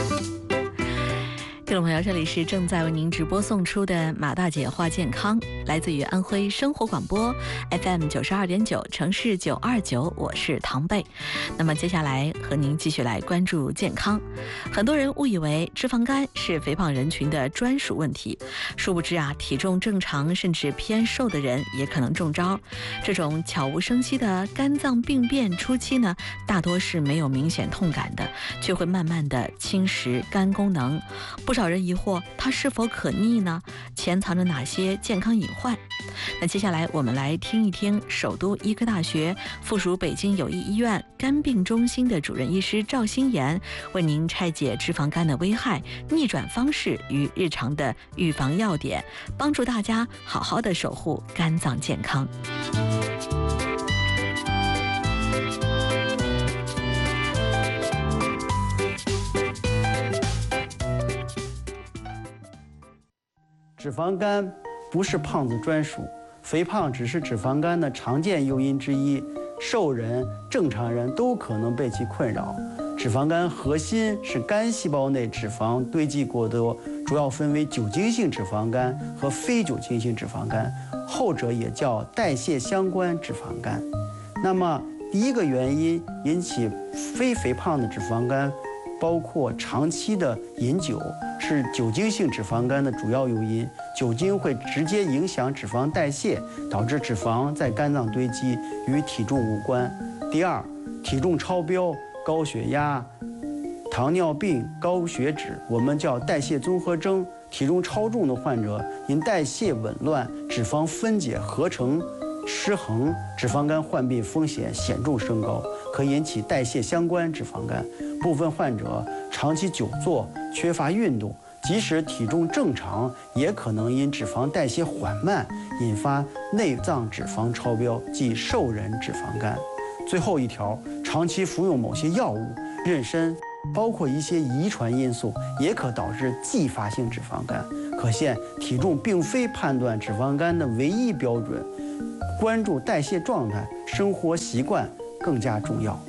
听众朋友，这里是正在为您直播送出的马大姐话健康，来自于安徽生活广播 FM 92.9城市929，我是唐贝。那么接下来和您继续来关注健康。很多人误以为脂肪肝是肥胖人群的专属问题，殊不知啊，体重正常甚至偏瘦的人也可能中招。这种悄无声息的肝脏病变初期呢，大多是没有明显痛感的，却会慢慢的侵蚀肝功能。不少人疑惑它是否可逆呢？潜藏着哪些健康隐患？那接下来我们来听一听首都医科大学附属北京友谊医院肝病中心的主任医师赵新妍为您拆解脂肪肝的危害、逆转方式与日常的预防要点，帮助大家好好的守护肝脏健康。 脂肪肝不是胖子专属，肥胖只是脂肪肝的常见诱因之一，瘦人、正常人都可能被其困扰。脂肪肝核心是肝细胞内脂肪堆积过多，主要分为酒精性脂肪肝和非酒精性脂肪肝，后者也叫代谢相关脂肪肝。那么第一个原因引起非肥胖的脂肪肝，包括长期的饮酒，是酒精性脂肪肝的主要诱因。酒精会直接影响脂肪代谢，导致脂肪在肝脏堆积，与体重无关。第二，体重超标、高血压、糖尿病、高血脂，我们叫代谢综合征。体重超重的患者因代谢紊乱、脂肪分解合成失衡，脂肪肝患病风险显著升高，可引起代谢相关脂肪肝。部分患者长期久坐、缺乏运动，即使体重正常，也可能因脂肪代谢缓慢，引发内脏脂肪超标，即瘦人脂肪肝。最后一条，长期服用某些药物、妊娠，包括一些遗传因素，也可导致继发性脂肪肝。可见，体重并非判断脂肪肝的唯一标准，关注代谢状态、生活习惯更加重要。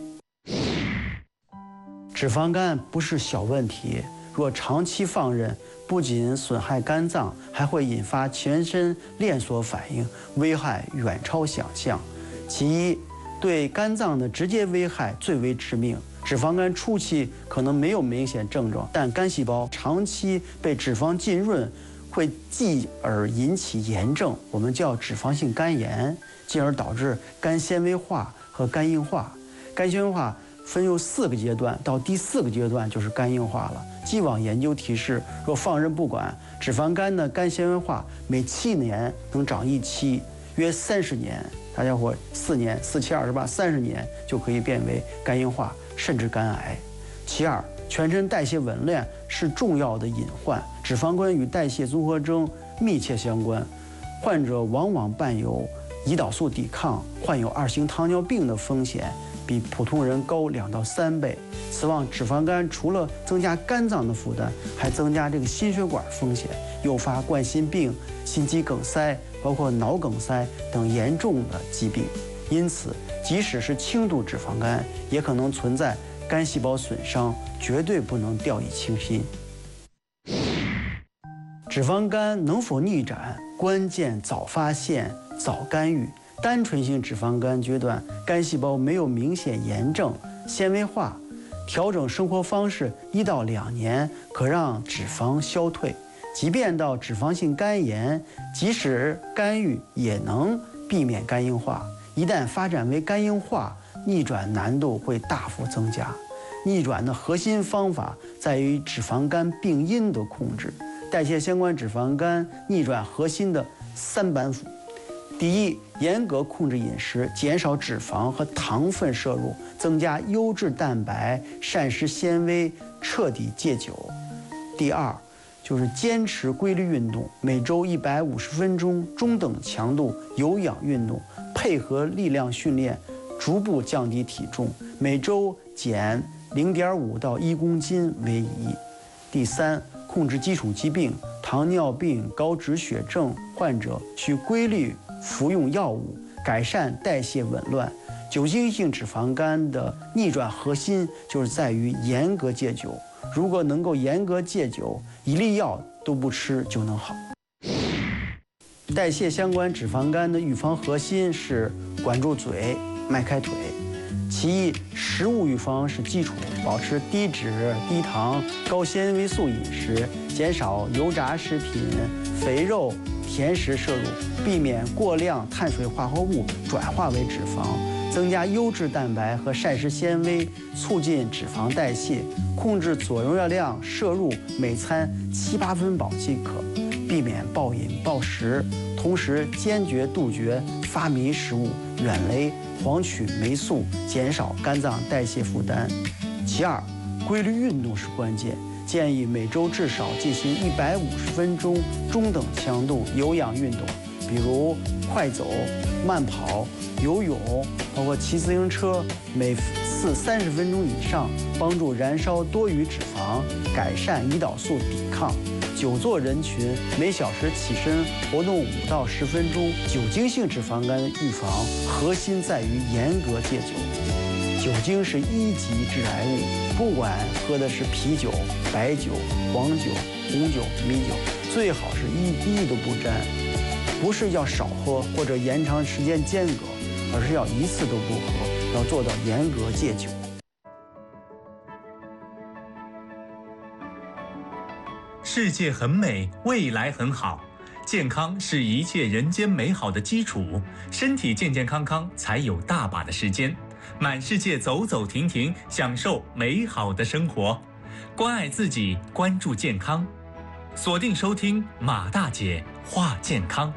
脂肪肝不是小问题，若长期放任，不仅损害肝脏，还会引发全身连锁反应，危害远超想象。其一，对肝脏的直接危害最为致命。脂肪肝初期可能没有明显症状，但肝细胞长期被脂肪浸润，会继而引起炎症，我们叫脂肪性肝炎，进而导致肝纤维化和肝硬化。肝纤维化分有4个阶段，到第4个阶段就是肝硬化了。既往研究提示，若放任不管，脂肪肝的肝纤维化每7年能长1期，约30年，大家伙4年4、7、28，30年就可以变为肝硬化，甚至肝癌。其二，全身代谢紊乱是重要的隐患，脂肪肝与代谢综合征密切相关，患者往往伴有胰岛素抵抗，患有2型糖尿病的风险比普通人高2到3倍。此外，脂肪肝除了增加肝脏的负担，还增加这个心血管风险，诱发冠心病、心肌梗塞，包括脑梗塞等严重的疾病。因此，即使是轻度脂肪肝，也可能存在肝细胞损伤，绝对不能掉以轻心。脂肪肝能否逆转，关键早发现、早干预。单纯性脂肪肝阶段，肝细胞没有明显炎症、纤维化，调整生活方式1到2年，可让脂肪消退。即便到脂肪性肝炎，即使干预也能避免肝硬化。一旦发展为肝硬化，逆转难度会大幅增加。逆转的核心方法在于脂肪肝病因的控制。代谢相关脂肪肝逆转核心的3板斧：第一，严格控制饮食，减少脂肪和糖分摄入，增加优质蛋白、膳食纤维，彻底戒酒。第二，就是坚持规律运动，每周150分钟中等强度有氧运动，配合力量训练，逐步降低体重，每周减0.5到1公斤为宜。第三，控制基础疾病，糖尿病、高脂血症患者需规律服用药物，改善代谢紊乱。酒精性脂肪肝的逆转核心就是在于严格戒酒， 如果能够严格戒酒，1粒药都不吃就能好。代谢相关脂肪肝的预防核心是管住嘴、迈开腿。其一，食物预防是基础，保持低脂、低糖、高纤维素饮食，减少油炸食品、肥肉、甜食摄入，避免过量碳水化合物转化为脂肪，增加优质蛋白和膳食纤维，促进脂肪代谢，控制总热量摄入，每餐7、8分饱即可，避免暴饮暴食，同时坚决杜绝发霉食物，远离黄曲霉素，减少肝脏代谢负担。其二，规律运动是关键，建议每周至少进行150分钟中等强度有氧运动，比如快走、慢跑、游泳，包括骑自行车，每次30分钟以上，帮助燃烧多余脂肪，改善胰岛素抵抗。久坐人群每小时起身活动5到10分钟。酒精性脂肪肝的预防核心在于严格戒酒。酒精是1级致癌物，不管喝的是啤酒、白酒、黄酒、红酒、米酒，最好是1滴都不沾。不是要少喝或者延长时间间隔，而是要1次都不喝，要做到严格戒酒。 世界很美，未来很好，健康是一切人间美好的基础，身体健健康康才有大把的时间满世界走走停停，享受美好的生活。关爱自己，关注健康，锁定收听马大姐话健康。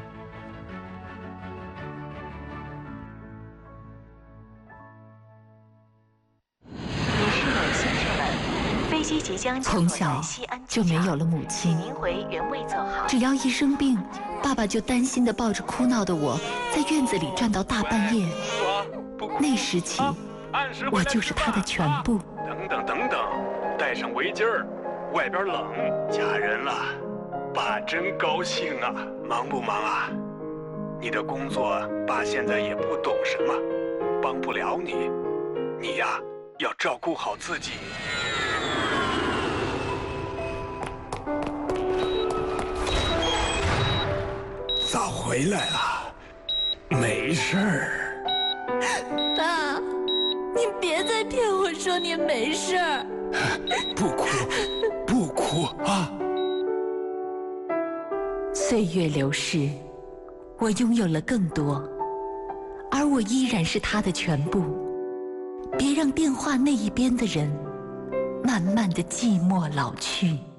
从小就没有了母亲，只要一生病，爸爸就担心地抱着哭闹的我，在院子里转到大半夜。那时起，我就是他的全部。 等等，戴上围巾儿，外边冷，嫁人了，爸真高兴啊！忙不忙啊？你的工作，爸现在也不懂什么，帮不了你，你呀，要照顾好自己。早回来了，没事儿。 爸，你别再骗我说你没事儿。 不哭啊！ 岁月流逝，我拥有了更多，而我依然是他的全部。别让电话那一边的人慢慢的寂寞老去。